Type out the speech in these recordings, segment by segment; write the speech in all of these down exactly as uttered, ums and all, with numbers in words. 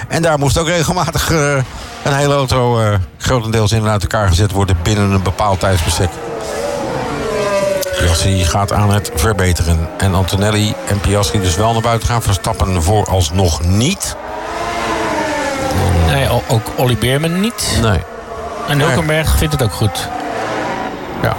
En daar moest ook regelmatig uh, een hele auto uh, grotendeels in en uit elkaar gezet worden binnen een bepaald tijdsbestek. Piastri gaat aan het verbeteren. En Antonelli en Piastri dus wel naar buiten gaan. Verstappen vooralsnog niet. Nee, ook Olly Beerman niet. Nee. En Hulkenberg vindt het ook goed. Ja.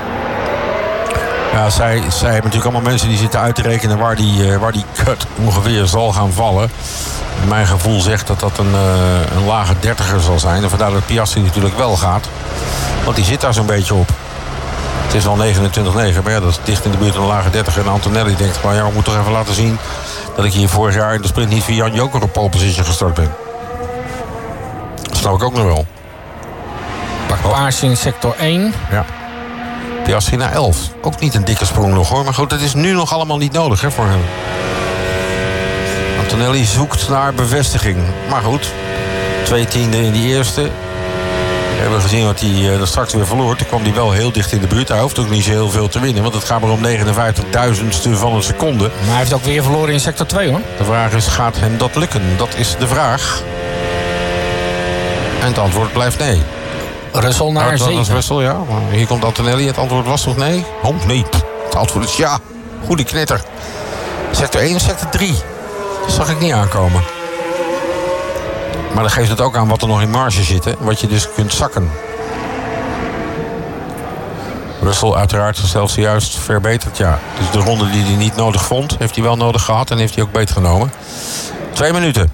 Ja, zij, zij hebben natuurlijk allemaal mensen die zitten uit te rekenen waar die, uh, waar die cut ongeveer zal gaan vallen. Mijn gevoel zegt dat dat een, uh, een lage dertiger zal zijn. En vandaar dat Piastri natuurlijk wel gaat. Want die zit daar zo'n beetje op. Het is al negenentwintig negen, maar ja, dat is dicht in de buurt van een lage dertiger. En Antonelli denkt van, ja, ik moet toch even laten zien dat ik hier vorig jaar in de sprint niet via Jan Joker op pole position gestart ben. Dat snap ik ook nog wel. Pak paars in sector één. Ja. Piastri naar elf. Ook niet een dikke sprong nog hoor. Maar goed, dat is nu nog allemaal niet nodig hè, voor hem. Antonelli zoekt naar bevestiging. Maar goed, twee tiende in die eerste. We hebben gezien wat hij uh, er straks weer verloor. Toen kwam hij wel heel dicht in de buurt. Hij hoeft ook niet zo heel veel te winnen. Want het gaat maar om negenenvijftigduizendste van een seconde. Maar hij heeft ook weer verloren in sector twee hoor. De vraag is, gaat hem dat lukken? Dat is de vraag. En het antwoord blijft nee. Russell naar oh, zeven. Russell, ja. Maar hier komt Antonelli. Het antwoord was toch nee? Oh, nee. Het antwoord is ja. Goede knetter. Sector één, sector drie. Dat zag ik niet aankomen. Maar dat geeft het ook aan wat er nog in marge zit. Hè? Wat je dus kunt zakken. Russell uiteraard zichzelf zojuist verbeterd. Ja. Dus de ronde die hij niet nodig vond, heeft hij wel nodig gehad. En heeft hij ook beter genomen. Twee minuten.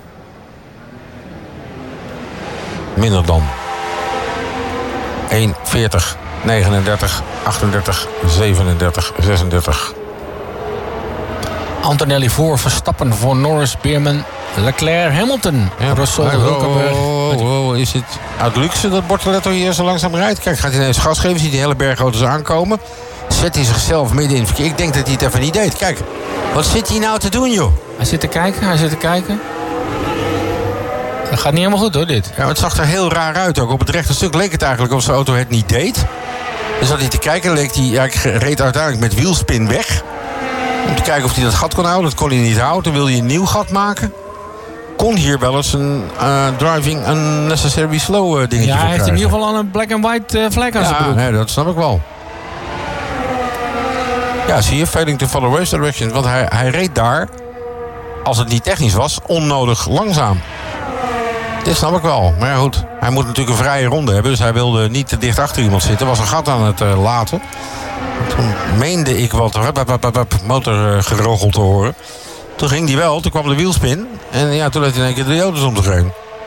Minder dan. één veertig, negenendertig, achtendertig, zevenendertig, zesendertig. Antonelli voor, Verstappen voor Norris, Beerman, Leclerc, Hamilton. Ja, Russell, Hulkenberg. Oh, oh, oh, is het uit luxe dat Bortoletto hier zo langzaam rijdt? Kijk, gaat hij ineens gas geven, ziet die hele bergauto's aankomen. Zet hij zichzelf midden in het verkeer. Ik denk dat hij het even niet deed. Kijk, wat zit hij nou te doen, joh? Hij zit te kijken, hij zit te kijken. Dat gaat niet helemaal goed hoor, dit. Ja, het zag er heel raar uit ook. Op het rechte stuk leek het eigenlijk of zijn auto het niet deed. Dus zat hij te kijken, leek hij, ja, ik reed uiteindelijk met wielspin weg. Om te kijken of hij dat gat kon houden. Dat kon hij niet houden. Toen wilde hij een nieuw gat maken. Kon hier wel eens een uh, driving unnecessary slow uh, dingetje Ja, hij heeft krijgen. in ieder geval al een black and white uh, vlek aan zijn broek. Ja, nee, dat snap ik wel. Ja, zie je, failing to follow race directions. Want hij, hij reed daar, als het niet technisch was, onnodig langzaam. Dit snap ik wel. Maar ja, goed, hij moet natuurlijk een vrije ronde hebben. Dus hij wilde niet te dicht achter iemand zitten. Was een gat aan het uh, laten. Toen meende ik wat motorgeroggel te horen. Toen ging die wel, toen kwam de wielspin. En ja, toen heeft hij in één keer de auto's om zich heen.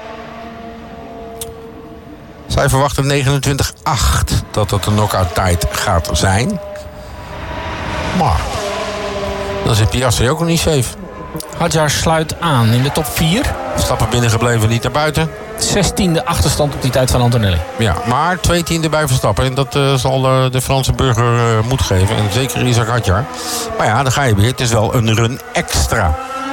Zij verwachten negenentwintig acht dat dat een knock-out tijd gaat zijn. Maar dan zit Piastri ook nog niet safe. Hadjar sluit aan in de top vier. Stappen binnengebleven, niet naar buiten. zestiende achterstand op die tijd van Antonelli. Ja, maar twee tiende bij Verstappen. En dat uh, zal uh, de Franse burger uh, moed geven. En zeker Isaac Hadjar. Maar ja, dan ga je weer. Het is wel een run extra.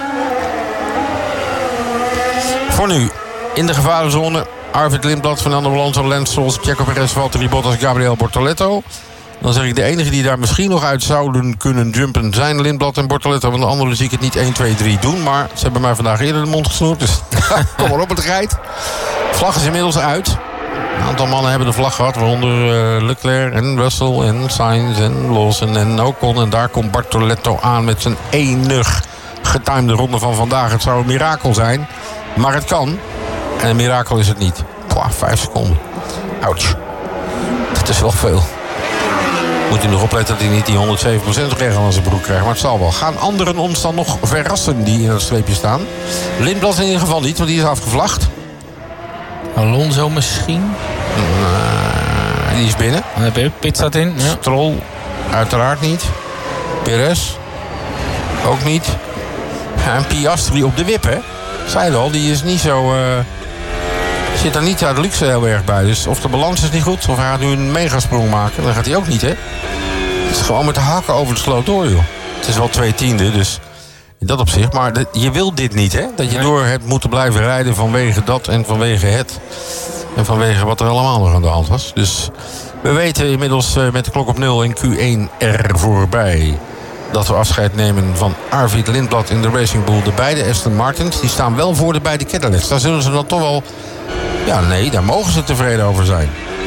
Voor nu, in de gevarenzone. Arvid Lindblad, Fernando Alonso, Lance Stroll, Checo Perez, Valtteri Bottas, Gabriel Bortoletto. Dan zeg ik, de enige die daar misschien nog uit zouden kunnen jumpen zijn Lindblad en Bortoletto. Want de anderen zie ik het niet één, twee, drie doen. Maar ze hebben mij vandaag eerder de mond gesnoerd. Dus kom maar op, het rijdt. Vlag is inmiddels uit. Een aantal mannen hebben de vlag gehad. Waaronder uh, Leclerc en Russell en Sainz en Lawson en Ocon. En daar komt Bortoletto aan met zijn enig getimede ronde van vandaag. Het zou een mirakel zijn. Maar het kan. En een mirakel is het niet. Pwah, vijf seconden. Ouch. Dat is wel veel. Moet hij nog opletten dat hij niet die honderdzeven procent regel aan zijn broek krijgt. Maar het zal wel. Gaan anderen ons dan nog verrassen die in het streepje staan? Lindblad in ieder geval niet, want die is afgevlacht. Alonso misschien? Uh, die is binnen. Pit staat in. Ja. Stroll uiteraard niet. Perez ook niet. Ja, en Piastri op de wip, hè? Zei al, die is niet zo... Uh, zit er niet uit luxe heel erg bij. Dus of de balans is niet goed, of hij gaat nu een megasprong maken. Dan gaat hij ook niet, hè? Het is gewoon met de hakken over de sloot door, joh. Het is wel twee tiende, dus in dat opzicht. Maar de, je wil dit niet, hè? Dat je door hebt moeten blijven rijden vanwege dat en vanwege het. En vanwege wat er allemaal nog aan de hand was. Dus we weten inmiddels uh, met de klok op nul in Q één er voorbij. dat we afscheid nemen van Arvid Lindblad in de Racing Bull. De beide Aston Martins, die staan wel voor de beide Cadillacs. Daar zullen ze dan toch wel... Ja, nee, daar mogen ze tevreden over zijn.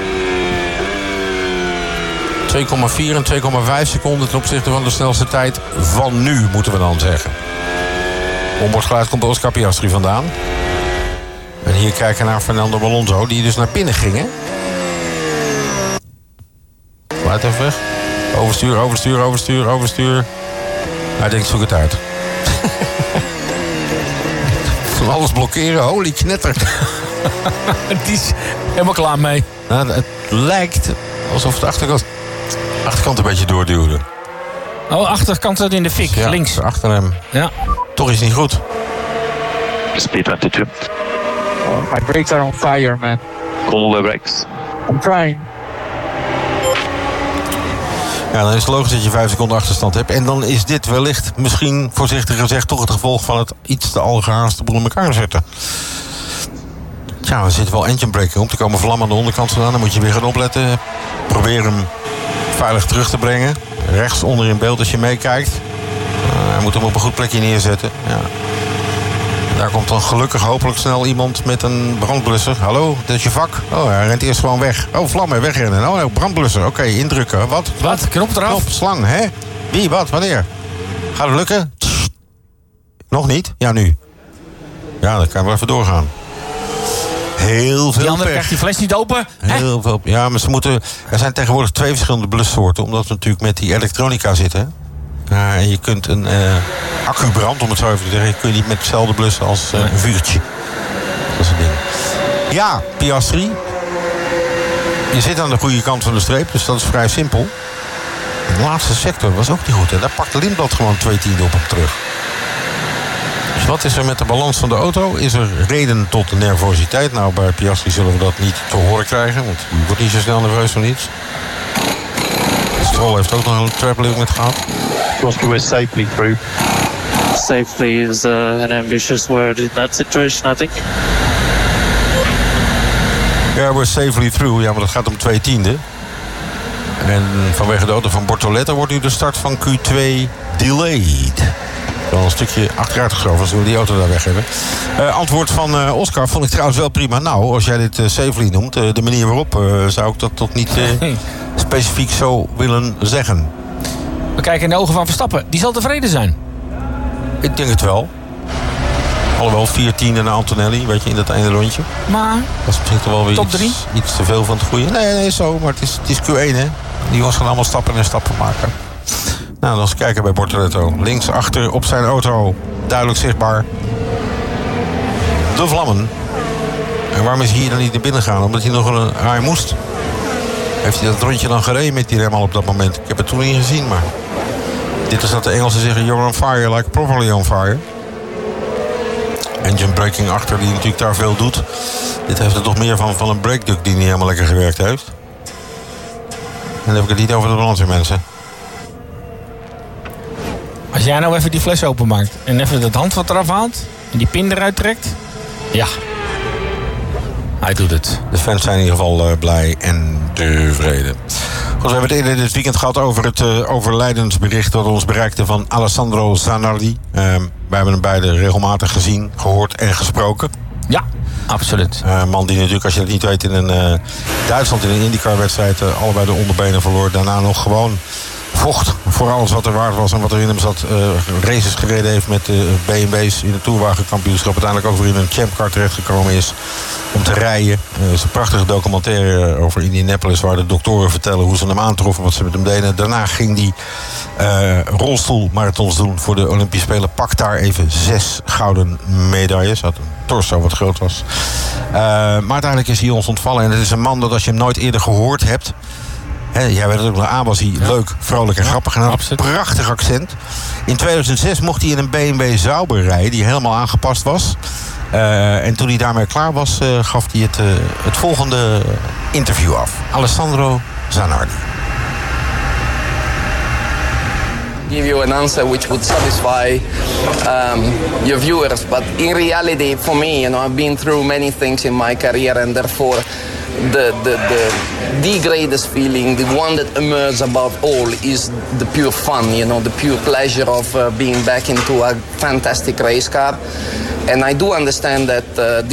twee komma vier en twee komma vijf seconden ten opzichte van de snelste tijd van nu, moeten we dan zeggen. Onboardgeluid komt Oscar Piastri vandaan. En hier kijken we naar Fernando Alonso, die dus naar binnen ging, hè? Laat even weg. Overstuur, overstuur, overstuur, overstuur. Hij denkt, zoek het uit. Van alles blokkeren, holy knetter. Die is helemaal klaar mee. Nou, het lijkt alsof de achterkant, achterkant een beetje doorduwde. Oh, achterkant zat in de fik, ja, links. Achter hem. Ja. Toch is het niet goed. Speed twenty-two. Oh, my brakes are on fire, man. Cool the brakes. I'm trying. Ja, dan is het logisch dat je vijf seconden achterstand hebt. En dan is dit wellicht, misschien voorzichtig gezegd, toch het gevolg van het iets te algehaaste boel in elkaar zetten. Ja, er zit wel engine braking op. Er komen vlammen aan de onderkant vandaan. Dan moet je weer gaan opletten. Probeer hem veilig terug te brengen. Rechts onder in beeld als je meekijkt. Uh, hij moet hem op een goed plekje neerzetten. Ja. Daar komt dan gelukkig hopelijk snel iemand met een brandblusser. Hallo, dat is je vak? Oh, hij rent eerst gewoon weg. Oh, vlammen, wegrennen. Oh, brandblusser. Oké, okay, indrukken. Wat? Wat? Knop eraf? Knop, slang, hè? Wie, wat, wanneer? Gaat het lukken? Tss. Nog niet? Ja, nu. Ja, dan kan we even doorgaan. Heel veel Die andere pech. krijgt die fles niet open. Heel veel. Ja, maar ze moeten... Er zijn tegenwoordig twee verschillende blussoorten. Omdat we natuurlijk met die elektronica zitten. Uh, en je kunt een uh, accubrand, om het zo even te zeggen... kun je niet met hetzelfde blussen als uh, een vuurtje. Dat is een ding. Ja, Piastri. Je zit aan de goede kant van de streep, dus dat is vrij simpel. De laatste sector was ook niet goed. En daar pakt Lindblad gewoon twee tienden op hem terug. Dus wat is er met de balans van de auto? Is er reden tot de nervositeit? Nou, bij Piastri zullen we dat niet te horen krijgen. Want die wordt niet zo snel nerveus van iets. Stroll heeft ook nog een trap limit gehad. Oscar, we're safely through. Safely is uh, an ambitious word in that situation, I think. Ja, we're safely through. Ja, maar dat gaat om twee tienden. En vanwege de auto van Bortoleto wordt nu de start van Q twee delayed. Wel een stukje achteruit geschoven als we die auto daar weg hebben. Uh, antwoord van uh, Oscar vond ik trouwens wel prima. Nou, als jij dit uh, safely noemt, uh, de manier waarop uh, zou ik dat toch niet uh, specifiek zo willen zeggen. We kijken in de ogen van Verstappen. Die zal tevreden zijn. Ik denk het wel. Alhoewel, vier tienden naar Antonelli, weet je, in dat ene rondje. Maar Dat is misschien toch wel weer top iets, drie? iets te veel van het goede. Nee, nee, zo, maar het is, het is Q één, hè. Die jongens gaan allemaal stappen en stappen maken. Nou, dan eens kijken bij Bortoleto. Links achter op zijn auto, duidelijk zichtbaar. De vlammen. En waarom is hij hier dan niet naar binnen gegaan? Omdat hij nog een... Hij moest. Heeft hij dat rondje dan gereden met die rem al op dat moment? Ik heb het toen niet gezien, maar... Dit is dat de Engelsen zeggen, you're on fire, like properly on fire. Engine braking achter, die natuurlijk daar veel doet. Dit heeft er toch meer van, van een brakeduct die niet helemaal lekker gewerkt heeft. En dan heb ik het niet over de balans, mensen. als jij nou even die fles openmaakt en even het handvat eraf haalt en die pin eruit trekt. Ja. Hij doet het. De fans zijn in ieder geval uh, blij en tevreden. Goed, we hebben het eerder dit weekend gehad over het uh, overlijdensbericht dat ons bereikte van Alessandro Zanardi. Uh, wij hebben hem beide regelmatig gezien, gehoord en gesproken. Ja, absoluut. Uh, een man die natuurlijk, als je het niet weet, in een uh, Duitsland in een IndyCar-wedstrijd uh, allebei de onderbenen verloor. Daarna nog gewoon vocht voor alles wat er waard was en wat er in hem zat. Uh, races gereden heeft met uh, B M W's in het toerwagenkampioenschap. Uiteindelijk ook weer in een champcar terechtgekomen is om te rijden. Uh, is een prachtige documentaire over Indianapolis waar de doktoren vertellen hoe ze hem aantroffen, wat ze met hem deden. Daarna ging hij uh, rolstoelmarathons doen voor de Olympische Spelen. Pakt daar even zes gouden medailles. Had een torso wat groot was. Uh, maar uiteindelijk is hij ons ontvallen. En het is een man dat als je hem nooit eerder gehoord hebt. He, jij weet het ook, A was hij ja. leuk, vrolijk en ja, grappig. En had een prachtig accent. In tweeduizend zes mocht hij in een B M W Sauber rijden die helemaal aangepast was. Uh, en toen hij daarmee klaar was, uh, gaf hij het, uh, het volgende interview af. Alessandro Zanardi. Give you an answer which would satisfy um, your viewers, but in reality, for me, you know, I've been through many things in my career, and therefore, the, the, the, the greatest feeling, the one that emerges above all, is the pure fun, you know, the pure pleasure of uh, being back into a fantastic race car. And I do understand that uh,